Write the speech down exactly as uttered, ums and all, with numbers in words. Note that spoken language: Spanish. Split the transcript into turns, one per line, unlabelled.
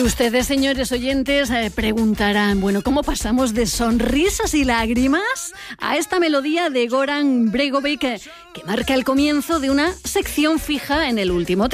Y ustedes, señores oyentes, eh, preguntarán, bueno, ¿cómo pasamos de sonrisas y lágrimas a esta melodía de Goran Bregovic que, que marca el comienzo de una sección fija en el último